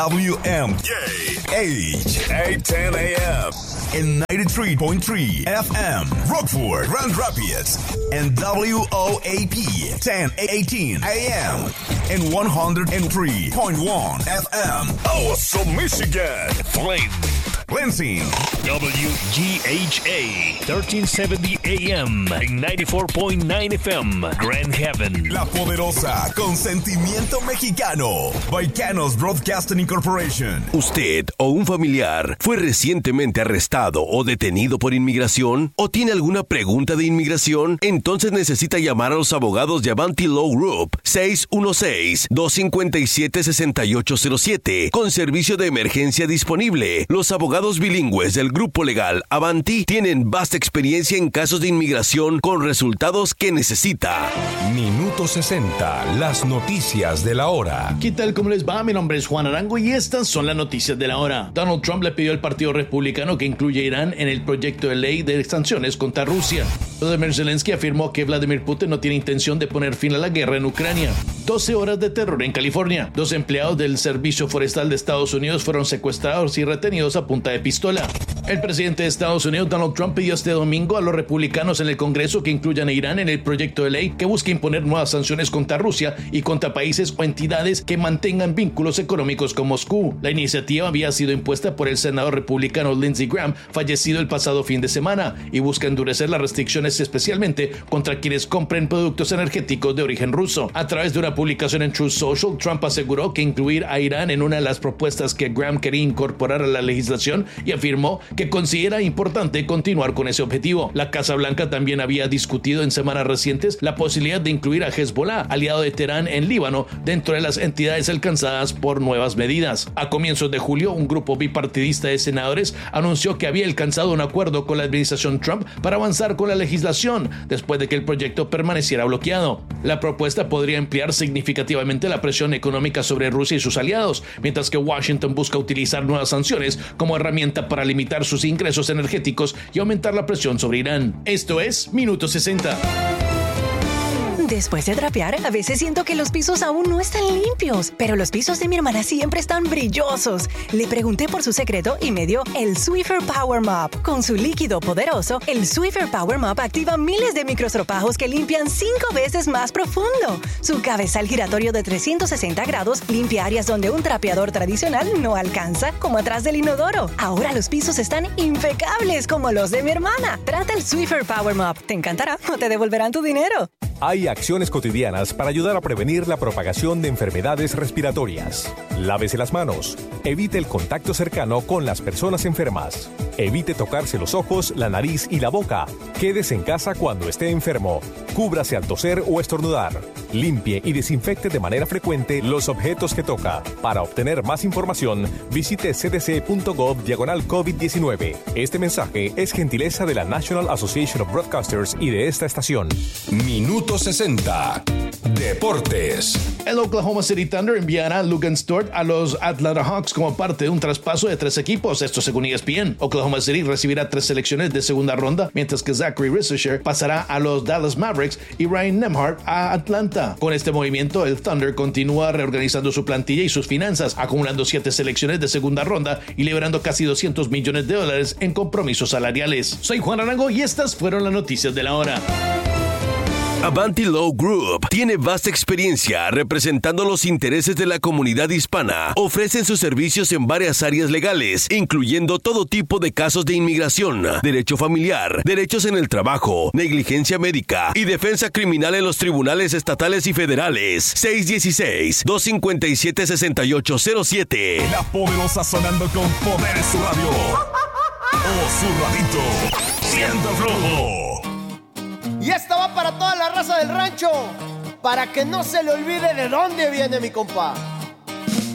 WMAH 810 AM and 93.3 FM Rockford, Grand Rapids, and WOAP 1018 AM and 103.1 FM Awesome, Michigan, Flint, Lansing, WGHA 1370 AM and 94.9 FM Grand Haven, La Poderosa con sentimiento mexicano, Baicanos Broadcasting Incorporation. ¿Usted o un familiar fue recientemente arrestado o detenido por inmigración? ¿O tiene alguna pregunta de inmigración? Entonces necesita llamar a los abogados de Avanti Law Group 616-257-6807 con servicio de emergencia disponible. Los abogados bilingües del grupo legal Avanti tienen vasta experiencia en casos de inmigración con resultados que necesita. Minuto 60, las noticias de la hora. ¿Qué tal? ¿Cómo les va? Mi nombre es Juan Arango y estas son las noticias de la hora. Donald Trump le pidió al Partido Republicano que incluya a Irán en el proyecto de ley de sanciones contra Rusia. Volodymyr Zelensky afirmó que Vladimir Putin no tiene intención de poner fin a la guerra en Ucrania. 12 horas de terror en California. 2 empleados del Servicio Forestal de Estados Unidos fueron secuestrados y retenidos a punta de pistola. El presidente de Estados Unidos, Donald Trump, pidió este domingo a los republicanos en el Congreso que incluyan a Irán en el proyecto de ley que busca imponer nuevas sanciones contra Rusia y contra países o entidades que mantengan vínculos económicos con Moscú. La iniciativa había sido impuesta por el senador republicano Lindsey Graham, fallecido el pasado fin de semana, y busca endurecer las restricciones especialmente contra quienes compren productos energéticos de origen ruso. A través de una publicación en Truth Social, Trump aseguró que incluir a Irán en una de las propuestas que Graham quería incorporar a la legislación y afirmó que considera importante continuar con ese objetivo. La Casa Blanca también había discutido en semanas recientes la posibilidad de incluir a Hezbollah, aliado de Teherán en Líbano, dentro de las entidades alcanzadas por nuevas medidas. A comienzos de julio, un grupo bipartidista de senadores anunció que había alcanzado un acuerdo con la administración Trump para avanzar con la legislación, después de que el proyecto permaneciera bloqueado. La propuesta podría ampliar significativamente la presión económica sobre Rusia y sus aliados, mientras que Washington busca utilizar nuevas sanciones como herramienta para limitar sus ingresos energéticos y aumentar la presión sobre Irán. Esto es Minuto 60. Después de trapear, a veces siento que los pisos aún no están limpios, pero los pisos de mi hermana siempre están brillosos. Le pregunté por su secreto y me dio el Swiffer Power Mop. Con su líquido poderoso, el Swiffer Power Mop activa miles de microstropajos que limpian 5 veces más profundo. Su cabezal giratorio de 360 grados limpia áreas donde un trapeador tradicional no alcanza, como atrás del inodoro. Ahora los pisos están impecables como los de mi hermana. Trata el Swiffer Power Mop. Te encantará o te devolverán tu dinero. Hay acciones cotidianas para ayudar a prevenir la propagación de enfermedades respiratorias. Lávese las manos. Evite el contacto cercano con las personas enfermas. Evite tocarse los ojos, la nariz y la boca. Quédese en casa cuando esté enfermo. Cúbrase al toser o estornudar. Limpie y desinfecte de manera frecuente los objetos que toca. Para obtener más información, visite cdc.gov/COVID-19. Este mensaje es gentileza de la National Association of Broadcasters y de esta estación. Minuto 60. Deportes. El Oklahoma City Thunder enviará a Logan Stewart a los Atlanta Hawks como parte de un traspaso de 3 equipos, esto según ESPN. Oklahoma City recibirá 3 selecciones de segunda ronda, mientras que Zachary Rissecher pasará a los Dallas Mavericks y Ryan Nembhard a Atlanta. Con este movimiento, el Thunder continúa reorganizando su plantilla y sus finanzas, acumulando 7 selecciones de segunda ronda y liberando casi $200 millones en compromisos salariales. Soy Juan Arango y estas fueron las noticias de la hora. Avanti Law Group tiene vasta experiencia representando los intereses de la comunidad hispana. Ofrecen sus servicios en varias áreas legales, incluyendo todo tipo de casos de inmigración, derecho familiar, derechos en el trabajo, negligencia médica y defensa criminal en los tribunales estatales y federales. 616-257-6807. La Poderosa sonando con poder en su radio. O su radito. Siendo flojo. Y esta va para toda la raza del rancho, para que no se le olvide de dónde viene mi compa.